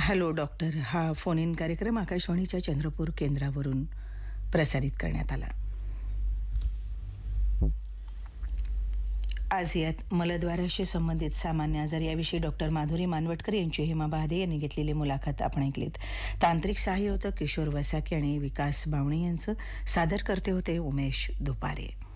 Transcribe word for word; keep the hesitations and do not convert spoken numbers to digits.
Hello doctor हा phone in कार्यक्रम आकाशवाणीच्या चंद्रपूर केंद्रावरून प्रसारित करण्यात आला. आज यात मलद्वाराशी संबंधित सामान्य आजार याविषयी डॉक्टर माधुरी मानवटकर यांची हेमा बहादे यांनी घेतलेली मुलाखत आपण ऐकलीत. तांत्रिक सहाय्य होतं किशोर वसाके आणि विकास बावणे यांचं. सादर करते होते उमेश दुपारे.